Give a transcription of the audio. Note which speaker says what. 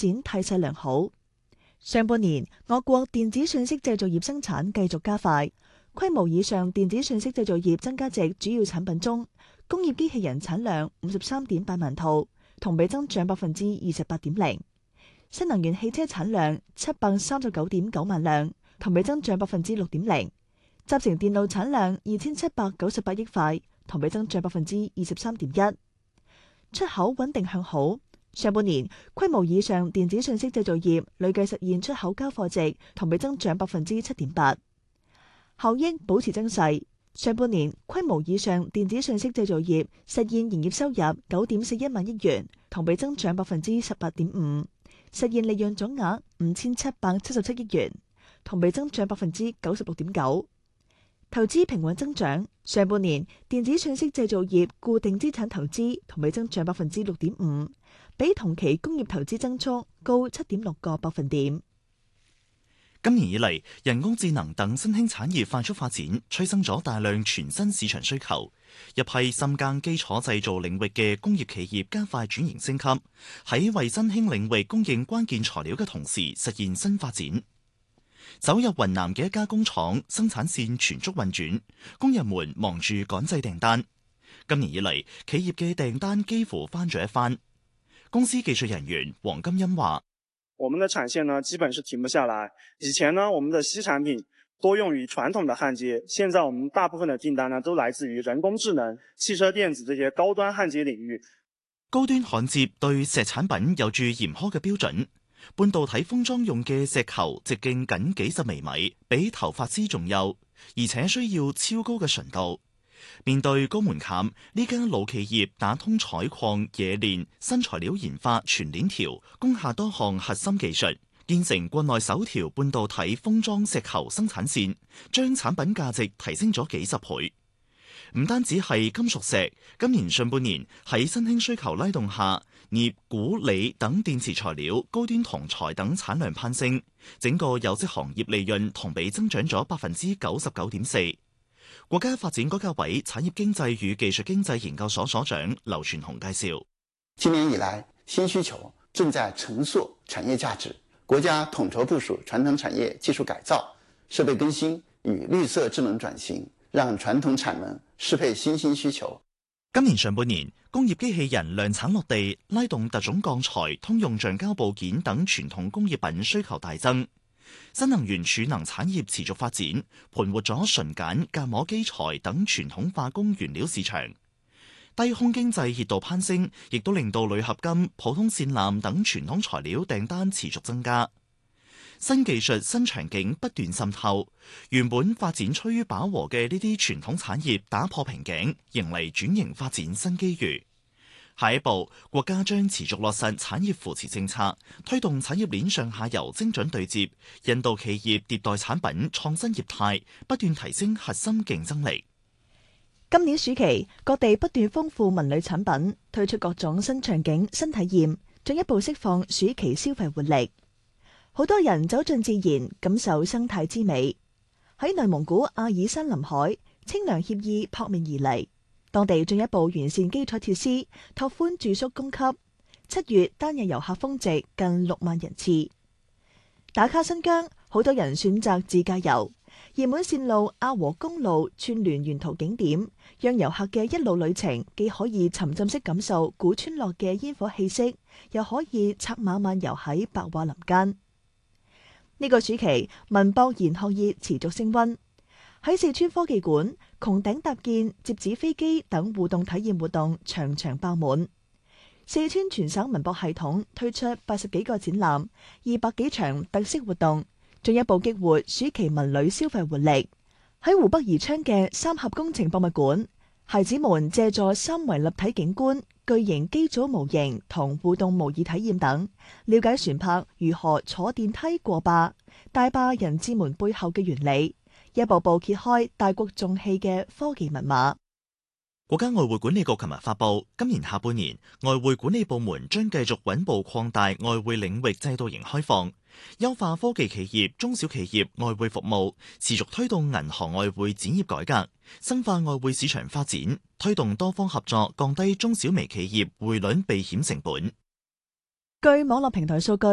Speaker 1: 展態勢良好。上半年，我國電子信息製造業生產繼續加快，規模以上電子信息製造業增加值主要產品中，工業機器人產量53.8萬套，同比增長28.0%；新能源汽車產量739.9萬輛，同比增長6.0%；集成電路產量2798億塊，同比增長23.1%。出口穩定向好。上半年規模以上電子信息製造業累計實現出口交貨值同比增長7.8%，效益保持增勢。上半年規模以上電子信息製造業實現營業收入9.41萬億元，同比增長18.5%，實現利潤總額5777億元，同比增長96.9%。投資平穩增長，上半年電子信息製造業固定資產投資同比增長6.5%，比同期工業投資增速高7.6個百分點。
Speaker 2: 今年以嚟，人工智能等新興產業快速發展，催生咗大量全新市場需求。一批深耕基礎製造領域嘅工業企業加快轉型升級，喺為新興領域供應關鍵材料嘅同時，實現新發展。走入雲南嘅一家工廠，生產線全速運轉，工人們忙住趕製訂單。今年以嚟，企業嘅訂單幾乎翻咗一番。公司技術人員黃金欣話：
Speaker 3: 我們的產線呢，基本是停不下來。以前呢，我們的矽產品多用於傳統的焊接，現在我們大部分的訂單呢，都來自於人工智能、汽車電子這些高端焊接領域。
Speaker 2: 高端焊接對石產品有住嚴苛嘅標準。半導體封裝用嘅石球直徑僅幾十微米，比頭髮絲仲幼，而且需要超高嘅純度。面對高門檻，呢間老企業打通採礦、冶煉、新材料研發全鏈條，攻下多項核心技術，建成國內首條半導體封裝石球生產線，將產品價值提升咗幾十倍。唔單止係金屬石，今年上半年喺新興需求拉動下，鎳、鈷、鋰等電池材料、高端銅材等產量攀升，整個有色行業利潤同比增長咗99.4%。國家發展改革委產業經濟與技術經濟研究所所長劉全雄介紹：
Speaker 4: 今年以來，新需求正在重塑產業價值，國家統籌部署傳統產業技術改造、設備更新與綠色智能轉型，讓傳統產能適配新興需求。
Speaker 2: 今年上半年，工業機器人量產落地，拉動特種鋼材、通用橡膠部件等傳統工業品需求大增。新能源儲能產業持續發展，盤活咗純鹼、隔膜基材等傳統化工原料市場。低空經濟熱度攀升，亦都令到鋁合金、普通線纜等傳統材料訂單持續增加。新技術、新場景不斷滲透，原本發展趨於飽和嘅呢啲傳統產業打破瓶頸，迎嚟轉型發展新機遇。下一步，國家將持續落實產業扶持政策，推動產業鏈上下游精準對接，引導企業迭代產品、創新業態，不斷提升核心競爭力。
Speaker 1: 今年暑期，各地不斷豐富文旅產品，推出各種新場景、新體驗，進一步釋放暑期消費活力。好多人走進自然，感受生態之美。喺內蒙古阿爾山臨海，清涼愜意撲面而嚟。當地進一步完善基礎設施，拓寬住宿供給。7月單日遊客峰值近6萬人次。打卡新疆，好多人選擇自駕遊。熱門線路阿和公路串聯沿途景點，讓遊客嘅一路旅程既可以沉浸式感受古村落嘅煙火氣息，又可以策馬漫遊喺白桦林間。呢個暑期，文博研學熱持續升溫。喺四川科技館，穹頂搭建、折紙飛機等互動體驗活動場場爆滿。四川全省文博系統推出80幾個展覽、200幾場特色活動，進一步激活暑期文旅消費活力。喺湖北宜昌嘅三峽工程博物館，孩子們借助三維立體景觀、巨型機組模型同互動模擬體驗等，了解船舶如何坐電梯過壩、大壩人字門背後嘅原理，一步步揭開大國重器嘅科技密碼。
Speaker 2: 國家外匯管理局琴日發布，今年下半年外匯管理部門將繼續穩步擴大外匯領域制度型開放，優化科技企業、中小企業外匯服務，持續推動銀行外匯展業改革，深化外匯市場發展，推動多方合作，降低中小微企業匯率避險成本。
Speaker 1: 據網絡平台數據，